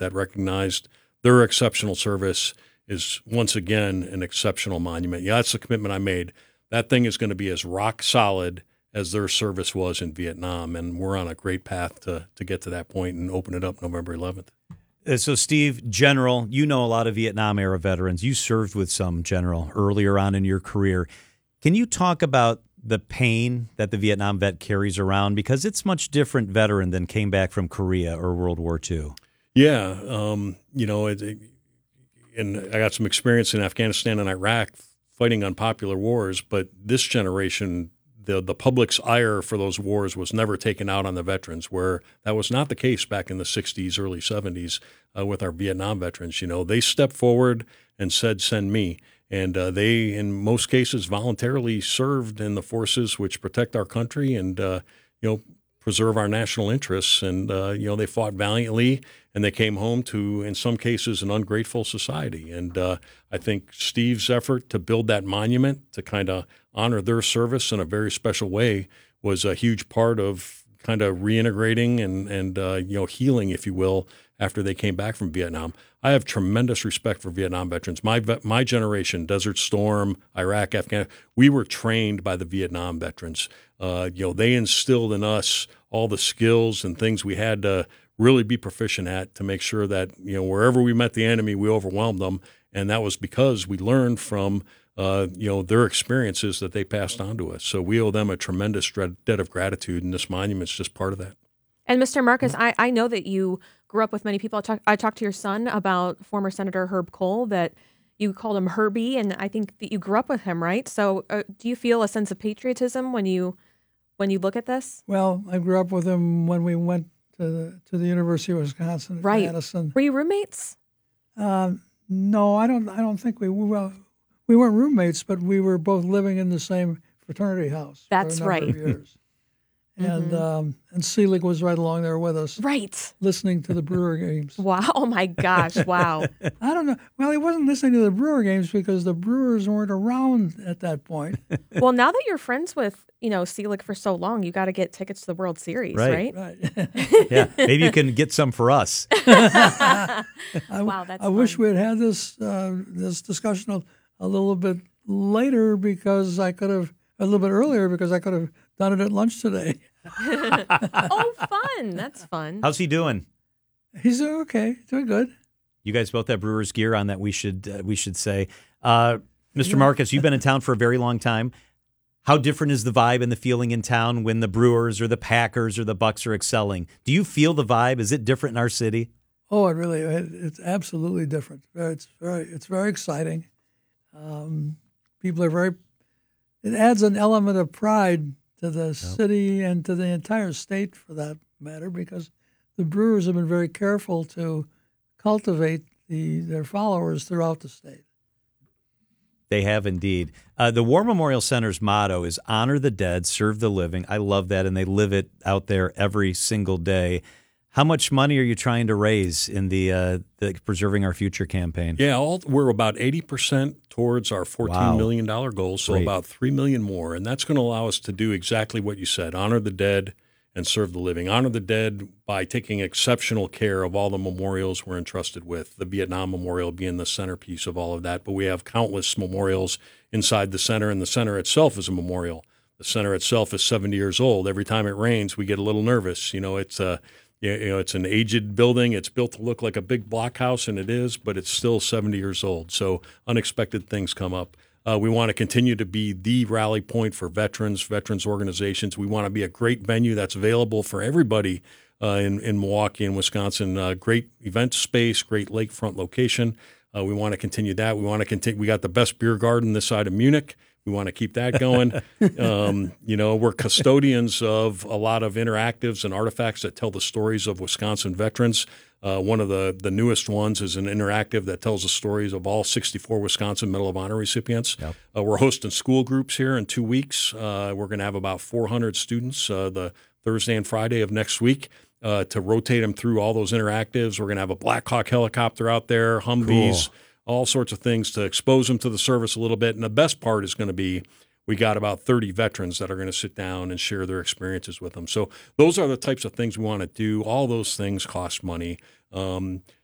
that recognized their exceptional service is once again an exceptional monument. Yeah, that's the commitment I made. That thing is going to be as rock solid as their service was in Vietnam, and we're on a great path to get to that point and open it up November 11th. So, Steve, General, you know a lot of Vietnam-era veterans. You served with some, General, earlier on in your career. Can you talk about the pain that the Vietnam vet carries around? Because it's much different veteran than came back from Korea or World War II. Yeah, and I got some experience in Afghanistan and Iraq fighting unpopular wars, but this generation, the public's ire for those wars was never taken out on the veterans, where that was not the case back in the 60s, early 70s with our Vietnam veterans. They stepped forward and said, "Send me." And they, in most cases, voluntarily served in the forces which protect our country and, preserve our national interests. And, they fought valiantly, and they came home to, in some cases, an ungrateful society. And I think Steve's effort to build that monument to kind of honor their service in a very special way was a huge part of kind of reintegrating and healing, if you will, after they came back from Vietnam. I have tremendous respect for Vietnam veterans. My generation, Desert Storm, Iraq, Afghanistan, we were trained by the Vietnam veterans. They instilled in us all the skills and things we had to really be proficient at to make sure that, wherever we met the enemy, we overwhelmed them. And that was because we learned from, their experiences that they passed on to us. So we owe them a tremendous debt of gratitude, and this monument's just part of that. And Mr. Marcus, I know that you grew up with many people. I talked to your son about former Senator Herb Kohl, that you called him Herbie, and I think that you grew up with him, right? So do you feel a sense of patriotism when you look at this? Well, I grew up with him when we went to the University of Wisconsin at Madison. Were you roommates? No, I don't think we weren't roommates, but we were both living in the same fraternity house. That's for a number of years. And Selig was right along there with us. Right. Listening to the Brewer games. Wow. Oh, my gosh. Wow. I don't know. Well, he wasn't listening to the Brewer games because the Brewers weren't around at that point. Well, now that you're friends with, Selig for so long, you got to get tickets to the World Series, right? Right. Yeah. Maybe you can get some for us. Wow, that's I wish we had this discussion a little bit later because I could have, a little bit earlier because I could have done it at lunch today. Oh, fun. That's fun. How's he doing? He's doing okay. Doing good. You guys both have Brewers gear on, that we should say. Mr. Marcus, you've been in town for a very long time. How different is the vibe and the feeling in town when the Brewers or the Packers or the Bucks are excelling? Do you feel the vibe? Is it different in our city? Oh, it's absolutely different. It's very exciting. People are it adds an element of pride to the city and to the entire state, for that matter, because the Brewers have been very careful to cultivate their followers throughout the state. They have indeed. The War Memorial Center's motto is honor the dead, serve the living. I love that, and they live it out there every single day. How much money are you trying to raise in the Preserving Our Future campaign? Yeah, we're about 80% towards our $14 million goal, so Great. about $3 million more. And that's going to allow us to do exactly what you said, honor the dead and serve the living. Honor the dead by taking exceptional care of all the memorials we're entrusted with, the Vietnam Memorial being the centerpiece of all of that. But we have countless memorials inside the center, and the center itself is a memorial. The center itself is 70 years old. Every time it rains, we get a little nervous. It's an aged building. It's built to look like a big blockhouse, and it is, but it's still 70 years old. So unexpected things come up. We want to continue to be the rally point for veterans organizations. We want to be a great venue that's available for everybody in Milwaukee and Wisconsin. Great event space, great lakefront location. We want to continue that. We got the best beer garden this side of Munich. We want to keep that going. We're custodians of a lot of interactives and artifacts that tell the stories of Wisconsin veterans. One of the newest ones is an interactive that tells the stories of all 64 Wisconsin Medal of Honor recipients. Yep. We're hosting school groups here in 2 weeks. We're going to have about 400 students the Thursday and Friday of next week to rotate them through all those interactives. We're going to have a Black Hawk helicopter out there, Humvees, all sorts of things to expose them to the service a little bit. And the best part is going to be we got about 30 veterans that are going to sit down and share their experiences with them. So those are the types of things we want to do. All those things cost money.